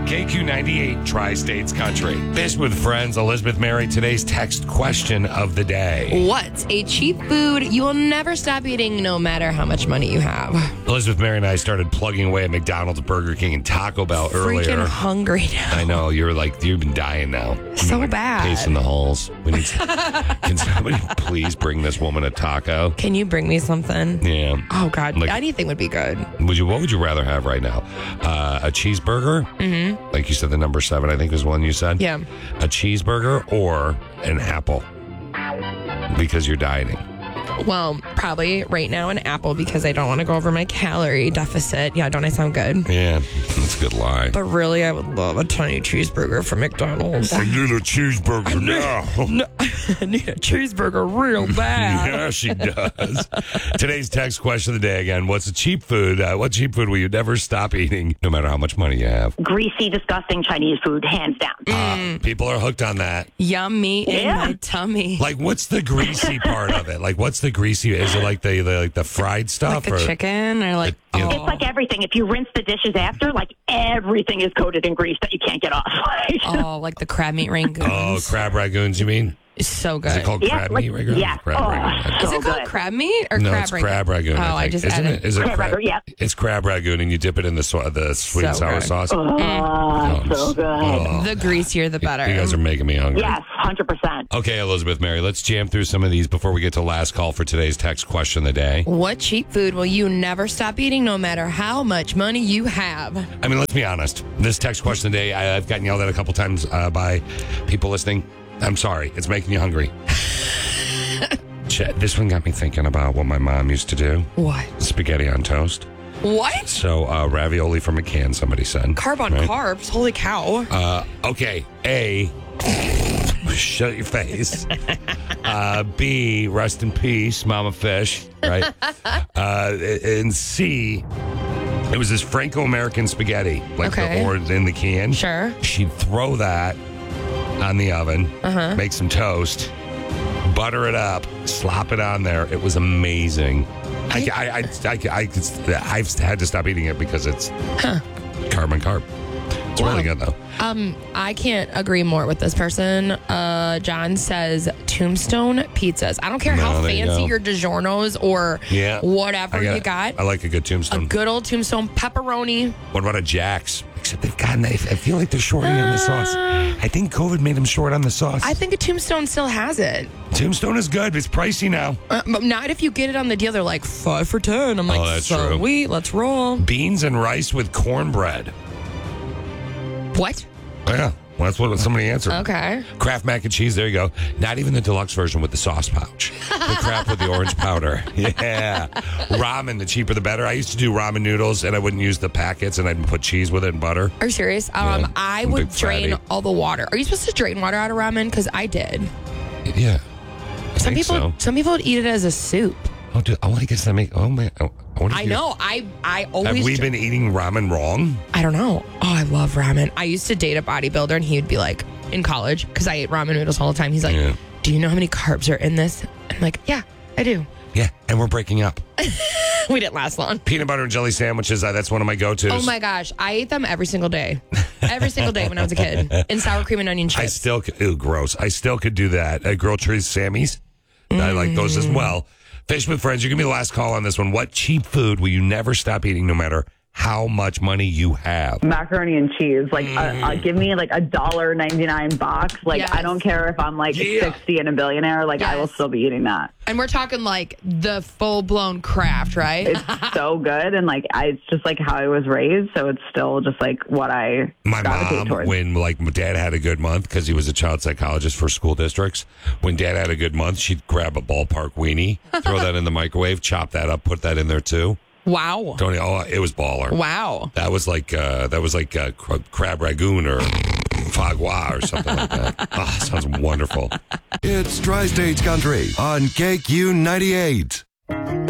KQ98, Tri-States Country. Fish with Friends, Elizabeth Mary. Today's text question of the day. What's a cheap food you will never stop eating no matter how much money you have? Elizabeth Mary and I started plugging away at McDonald's, Burger King, and Taco Bell earlier. Freaking hungry now. I know. You've been dying now. So bad. Pacing the halls. Can somebody please bring this woman a taco? Can you bring me something? Yeah. Oh, God. Like- Anything would be good. What would you rather have right now? A cheeseburger? Mm-hmm. Like you said, the number 7, I think was one you said? Yeah. A cheeseburger or an apple? Because you're dieting. Well, probably right now an apple because I don't want to go over my calorie deficit. Yeah, don't I sound good? Yeah, that's a good lie. But really, I would love a tiny cheeseburger from McDonald's. I need a cheeseburger now. No, I need a cheeseburger real bad. Yeah, she does. Today's text question of the day again. What's a cheap food? What cheap food will you never stop eating, no matter how much money you have? Greasy, disgusting Chinese food, hands down. People are hooked on that. Yummy in my tummy. Like, what's the greasy part of it? Like, what's the greasy? Is it like the fried stuff? Like the chicken or like... Yeah. It's like everything. If you rinse the dishes after, like everything is coated in grease that you can't get off. Oh, like the crab meat rangoons. Oh, crab ragoons, you mean? It's so good. Is it called crab meat ragoon? Yeah. Crab ragoon. Is So it called good. crab meat or No, crab it's ragoon? crab ragoon. Oh, I think. just Isn't added. it? Is it Crab ragoon, yeah. It's crab ragoon, and you dip it in the sweet and So sour good. sauce. So good. Oh, The greasier, the better. you guys are making me hungry. Yes, 100%. Okay, Elizabeth Mary, let's jam through some of these before we get to last call for today's text question of the day. What cheap food will you never stop eating no matter how much money you have? I mean, let's be honest. This text question of the day, I've gotten yelled at a couple times by people listening. I'm sorry. It's making you hungry. This one got me thinking about what my mom used to do. What? Spaghetti on toast. What? So, ravioli from a can, somebody said. Carb on Right? carbs. Holy cow. Okay. A, shut your face. B, rest in peace, Mama Fish. Right? And C, it was this Franco-American spaghetti, like Okay. or in the can. Sure. She'd throw that on the oven, make some toast, butter it up, slop it on there. It was amazing. I've had to stop eating it because it's carb on carb. It's really good though. I can't agree more with this person. John says Tombstone pizzas. I don't care how there you fancy go. your DiGiorno's or Yeah, whatever you got. I like a good A Tombstone. good old Tombstone pepperoni. What about a Jack's? Except they've gotten. I feel like they're shorting on the sauce. I think COVID made them short on the sauce. I think a Tombstone still has it. Tombstone is good. It's pricey now. But not if you get it on the deal. They're like 5 for $10. I'm like, that's true. sweet, let's roll. Beans and rice with cornbread. What? Yeah, well, that's what somebody answered. Okay. Kraft mac and cheese, there you go. Not even the deluxe version with the sauce pouch. The crap with the orange powder. Yeah. Ramen, the cheaper the better. I used to do ramen noodles and I wouldn't use the packets and I'd put cheese with it and butter. Are you serious? Yeah, I I'm would big drain fatty. all the water. Are you supposed to drain water out of ramen? Because I did. Yeah. Some people would eat it as a soup. Oh, I guess that make. Oh man. I know. I always. Have we been eating ramen wrong? I don't know. Oh, I love ramen. I used to date a bodybuilder, and he would be like, in college, because I ate ramen noodles all the time. He's like, Yeah. "Do you know how many carbs are in this?" I'm like, "Yeah, I do." Yeah, and we're breaking up. We didn't last long. Peanut butter and jelly sandwiches. That's one of my go-tos. Oh my gosh, I ate them every single day. Every single day when I was a kid. And sour cream and onion chips. Ew, gross. I still could do that. Grilled cheese Sammy's. I like those as well. Fish with Friends, you're going to be the last call on this one. What cheap food will you never stop eating no matter how much money you have? Macaroni and cheese. Like, give me like $1.99 box. Like, Yes. I don't care if I'm like Yeah. 60 and a billionaire. Like, I will Yes. still be eating that. And we're talking like the full-blown craft, right? It's so good. And like, it's just like how I was raised. So it's still just like what I My gravitate mom, towards. when like my dad had a good month because he was a child psychologist for school districts, when dad had a good month, she'd grab a ballpark weenie, throw that in the microwave, chop that up, put that in there too. Wow. Tony, it was baller. Wow. That was like crab ragoon or foie gras or something like that. Oh, sounds wonderful. It's Tri-States Country on KQ98.